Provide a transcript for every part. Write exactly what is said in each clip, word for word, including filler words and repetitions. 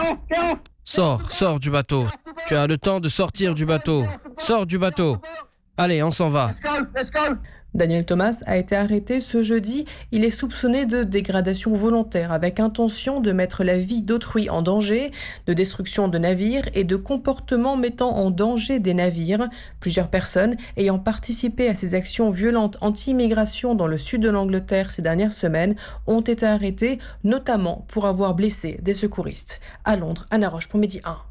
Sors, sors du bateau. Tu as le temps de sortir du bateau. Sors du bateau. Allez, on s'en va. Daniel Thomas a été arrêté ce jeudi. Il est soupçonné de dégradation volontaire avec intention de mettre la vie d'autrui en danger, de destruction de navires et de comportement mettant en danger des navires. Plusieurs personnes ayant participé à ces actions violentes anti-immigration dans le sud de l'Angleterre ces dernières semaines ont été arrêtées, notamment pour avoir blessé des secouristes. À Londres, Anna Roche pour Midi un.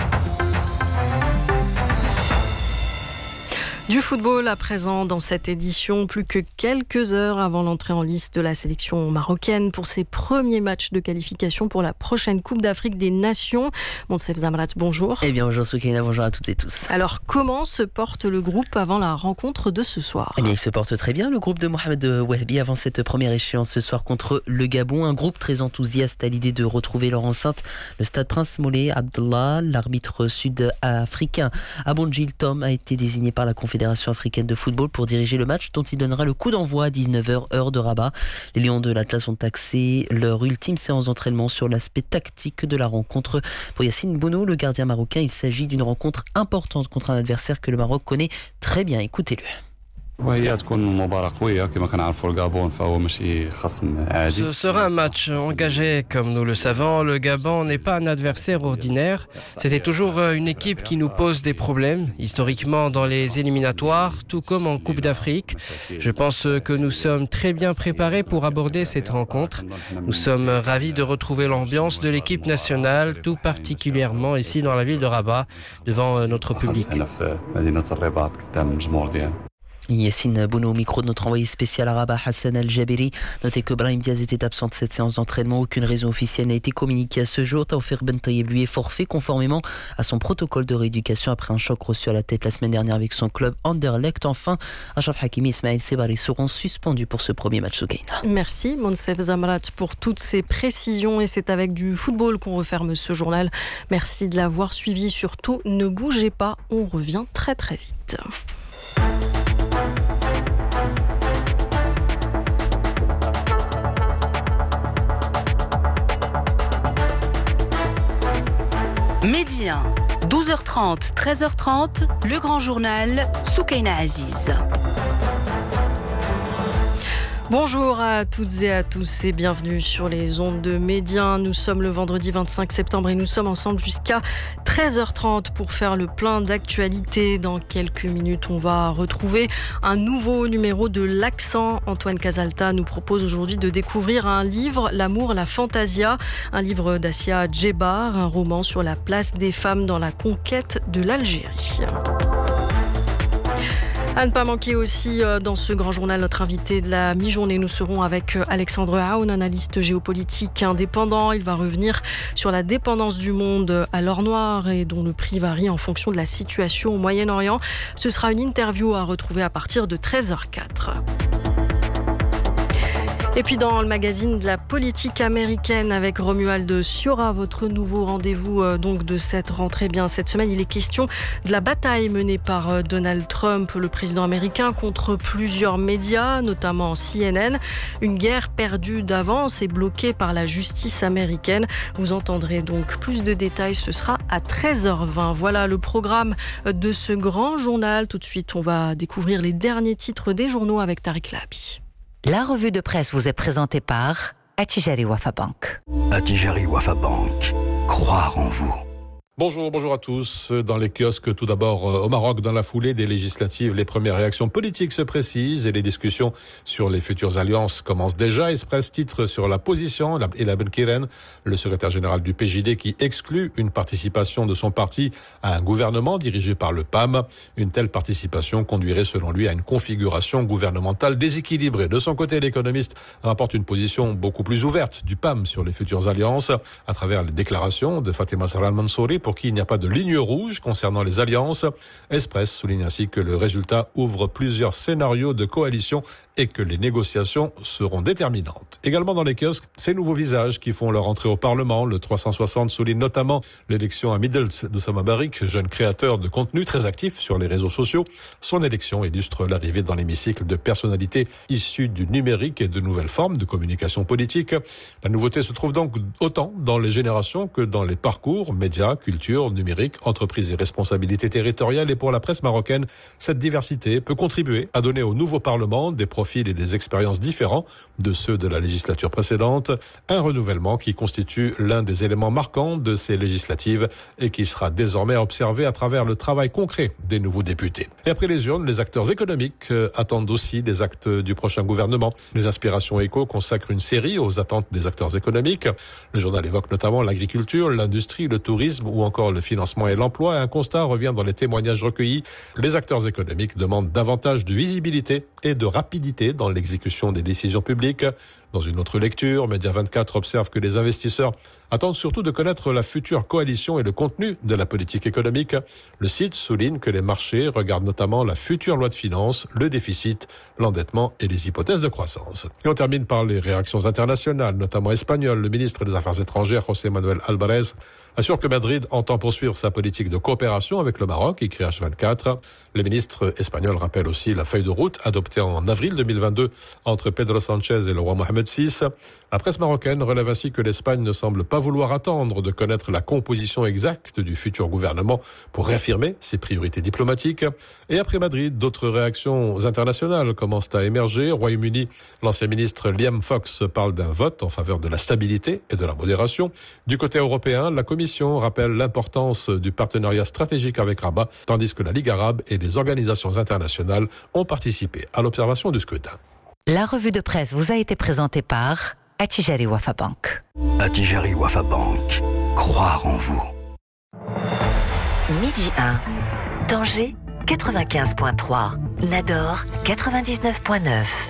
Du football à présent dans cette édition, plus que quelques heures avant l'entrée en lice de la sélection marocaine pour ses premiers matchs de qualification pour la prochaine Coupe d'Afrique des Nations. Monsef Zamrat, bonjour. Eh bien bonjour Soukaina, bonjour à toutes et tous. Alors comment se porte le groupe avant la rencontre de ce soir ? Eh bien il se porte très bien, le groupe de Mohamed Wahbi avant cette première échéance ce soir contre le Gabon. Un groupe très enthousiaste à l'idée de retrouver leur enceinte, le stade Prince Moulay Abdallah. L'arbitre sud-africain Abongil Tom a été désigné par la Confédération Fédération africaine de football pour diriger le match dont il donnera le coup d'envoi à dix-neuf heures heure de Rabat. Les Lions de l'Atlas ont axé leur ultime séance d'entraînement sur l'aspect tactique de la rencontre. Pour Yassine Bounou, le gardien marocain, il s'agit d'une rencontre importante contre un adversaire que le Maroc connaît très bien. Écoutez-le. Ce sera un match engagé, comme nous le savons. Le Gabon n'est pas un adversaire ordinaire. C'était toujours une équipe qui nous pose des problèmes, historiquement dans les éliminatoires, tout comme en Coupe d'Afrique. Je pense que nous sommes très bien préparés pour aborder cette rencontre. Nous sommes ravis de retrouver l'ambiance de l'équipe nationale, tout particulièrement ici dans la ville de Rabat, devant notre public. Yassine Bounou au micro de notre envoyé spécial à Rabat, Hassan Al-Jabiri. Notez que Brahim Diaz était absent de cette séance d'entraînement. Aucune raison officielle n'a été communiquée à ce jour. Taoufir Ben Taïeb lui est forfait conformément à son protocole de rééducation après un choc reçu à la tête la semaine dernière avec son club Anderlecht. Enfin, Achraf Hakimi et Ismaël Sebari seront suspendus pour ce premier match Soukaina. Merci Monsef Zamrat pour toutes ces précisions et c'est avec du football qu'on referme ce journal. Merci de l'avoir suivi. Surtout, ne bougez pas, on revient très très vite. Midi un, douze heures trente, treize heures trente, le grand journal, Soukaina Aziz. Bonjour à toutes et à tous et bienvenue sur les ondes de Midi un. Nous sommes le vendredi vingt-cinq septembre et nous sommes ensemble jusqu'à treize heures trente pour faire le plein d'actualités. Dans quelques minutes, on va retrouver un nouveau numéro de l'Accent. Antoine Casalta nous propose aujourd'hui de découvrir un livre, L'amour, la fantasia, un livre d'Assia Djebar, un roman sur la place des femmes dans la conquête de l'Algérie. À ne pas manquer aussi dans ce grand journal notre invité de la mi-journée. Nous serons avec Alexandre Aoun, analyste géopolitique indépendant. Il va revenir sur la dépendance du monde à l'or noir et dont le prix varie en fonction de la situation au Moyen-Orient. Ce sera une interview à retrouver à partir de treize heures quatre. Et puis dans le magazine de la politique américaine avec Romuald Siora, votre nouveau rendez-vous euh, donc de cette rentrée. Bien cette semaine, il est question de la bataille menée par euh, Donald Trump, le président américain, contre plusieurs médias, notamment C N N. Une guerre perdue d'avance et bloquée par la justice américaine. Vous entendrez donc plus de détails, ce sera à treize heures vingt. Voilà le programme de ce grand journal. Tout de suite, on va découvrir les derniers titres des journaux avec Tariq Lahabi. La revue de presse vous est présentée par Attijari Wafa Bank. Attijari Wafa Bank. Croire en vous. Bonjour, bonjour à tous. Dans les kiosques, tout d'abord au Maroc, dans la foulée des législatives, les premières réactions politiques se précisent et les discussions sur les futures alliances commencent déjà. Express titre sur la position et la Benkiren, le secrétaire général du P J D, qui exclut une participation de son parti à un gouvernement dirigé par le P A M. Une telle participation conduirait selon lui à une configuration gouvernementale déséquilibrée. De son côté, l'économiste rapporte une position beaucoup plus ouverte du P A M sur les futures alliances à travers les déclarations de Fatima Sarral Mansouri, pour qui il n'y a pas de ligne rouge concernant les alliances. Express souligne ainsi que le résultat ouvre plusieurs scénarios de coalition et que les négociations seront déterminantes. Également dans les kiosques, ces nouveaux visages qui font leur entrée au Parlement. Le trois cent soixante souligne notamment l'élection à Middles d'Oussama Barik, jeune créateur de contenu très actif sur les réseaux sociaux. Son élection illustre l'arrivée dans l'hémicycle de personnalités issues du numérique et de nouvelles formes de communication politique. La nouveauté se trouve donc autant dans les générations que dans les parcours, médias, culture, numérique, entreprises et responsabilités territoriales. Et pour la presse marocaine, cette diversité peut contribuer à donner au nouveau Parlement des profils et des expériences différents de ceux de la législature précédente. Un renouvellement qui constitue l'un des éléments marquants de ces législatives et qui sera désormais observé à travers le travail concret des nouveaux députés. Et après les urnes, les acteurs économiques attendent aussi des actes du prochain gouvernement. Les Inspirations Éco consacrent une série aux attentes des acteurs économiques. Le journal évoque notamment l'agriculture, l'industrie, le tourisme ou encore le financement et l'emploi. Un constat revient dans les témoignages recueillis. Les acteurs économiques demandent davantage de visibilité et de rapidité dans l'exécution des décisions publiques. Dans une autre lecture, Média vingt-quatre observe que les investisseurs attendent surtout de connaître la future coalition et le contenu de la politique économique. Le site souligne que les marchés regardent notamment la future loi de finances, le déficit, l'endettement et les hypothèses de croissance. Et on termine par les réactions internationales, notamment espagnoles. Le ministre des Affaires étrangères, José Manuel Álvarez, assure que Madrid entend poursuivre sa politique de coopération avec le Maroc, écrit H vingt-quatre. Le ministre espagnol rappelle aussi la feuille de route adoptée en avril deux mille vingt-deux entre Pedro Sánchez et le roi Mohamed six. La presse marocaine relève ainsi que l'Espagne ne semble pas vouloir attendre de connaître la composition exacte du futur gouvernement pour réaffirmer ses priorités diplomatiques. Et après Madrid, d'autres réactions internationales commencent à émerger. Au Royaume-Uni, l'ancien ministre Liam Fox parle d'un vote en faveur de la stabilité et de la modération. Du côté européen, la Commission rappelle l'importance du partenariat stratégique avec Rabat, tandis que la Ligue arabe et les organisations internationales ont participé à l'observation du scrutin. La revue de presse vous a été présentée par Attijari Wafa Bank. Attijari Wafa Bank. Croire en vous. Midi un. Tanger, quatre-vingt-quinze virgule trois. Nador, quatre-vingt-dix-neuf virgule neuf.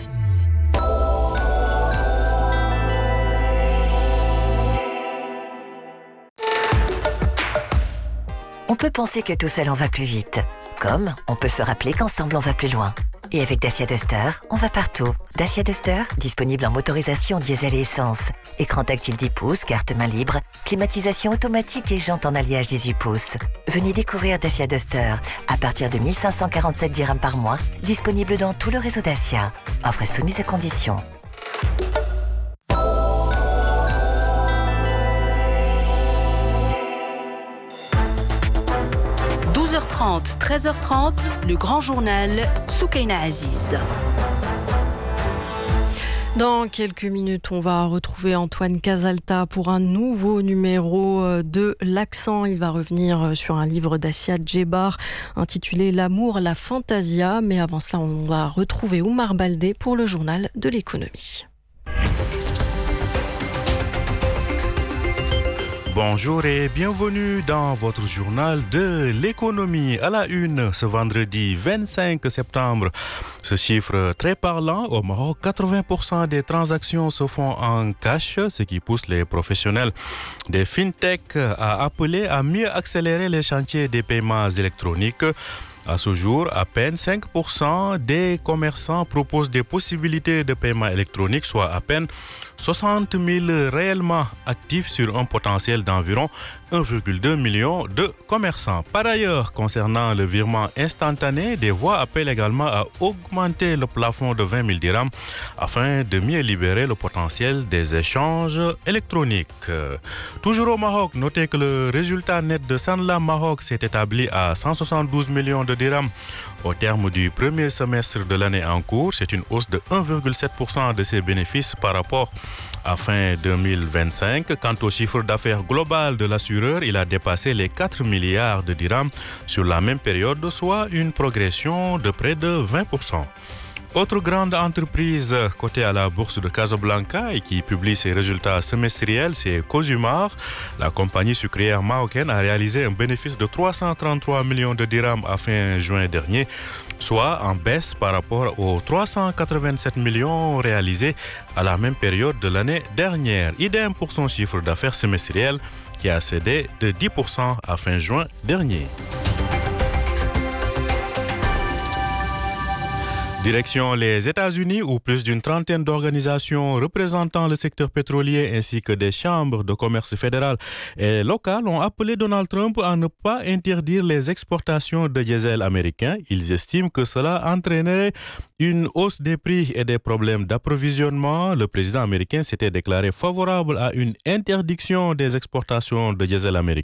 On peut penser que tout seul on va plus vite. Comme on peut se rappeler qu'ensemble on va plus loin. Et avec Dacia Duster, on va partout. Dacia Duster, disponible en motorisation diesel et essence. Écran tactile dix pouces, carte main libre, climatisation automatique et jantes en alliage dix-huit pouces. Venez découvrir Dacia Duster à partir de mille cinq cent quarante-sept dirhams par mois, disponible dans tout le réseau Dacia. Offre soumise à conditions. douze heures trente, treize heures trente, le grand journal Soukaina Aziz. Dans quelques minutes, on va retrouver Antoine Casalta pour un nouveau numéro de l'Accent. Il va revenir sur un livre d'Assia Djebar intitulé L'amour, la fantasia. Mais avant cela, on va retrouver Oumar Baldé pour le journal de l'économie. Bonjour et bienvenue dans votre journal de l'économie. À la une, ce vendredi vingt-cinq septembre, ce chiffre très parlant, au Maroc, quatre-vingts pour cent des transactions se font en cash, ce qui pousse les professionnels des fintech à appeler à mieux accélérer les chantiers des paiements électroniques. À ce jour, à peine cinq pour cent des commerçants proposent des possibilités de paiement électronique, soit à peine soixante mille réellement actifs sur un potentiel d'environ un virgule deux million de commerçants. Par ailleurs, concernant le virement instantané, des voix appellent également à augmenter le plafond de vingt mille dirhams afin de mieux libérer le potentiel des échanges électroniques. Toujours au Maroc, notez que le résultat net de Sanlam Maroc s'est établi à cent soixante-douze millions de dirhams au terme du premier semestre de l'année en cours. C'est une hausse de un virgule sept pour cent de ses bénéfices par rapport à fin deux mille vingt-cinq. Quant au chiffre d'affaires global de l'assureur, il a dépassé les quatre milliards de dirhams sur la même période, soit une progression de près de vingt pour cent. Autre grande entreprise cotée à la bourse de Casablanca et qui publie ses résultats semestriels, c'est Cosumar. La compagnie sucrière marocaine a réalisé un bénéfice de trois cent trente-trois millions de dirhams à fin juin dernier, soit en baisse par rapport aux trois cent quatre-vingt-sept millions réalisés à la même période de l'année dernière. Idem pour son chiffre d'affaires semestriel, qui a cédé de dix pour cent à fin juin dernier. Direction les États-Unis où plus d'une trentaine d'organisations représentant le secteur pétrolier ainsi que des chambres de commerce fédérales et locales ont appelé Donald Trump à ne pas interdire les exportations de diesel américain. Ils estiment que cela entraînerait une hausse des prix et des problèmes d'approvisionnement. Le président américain s'était déclaré favorable à une interdiction des exportations de diesel américain.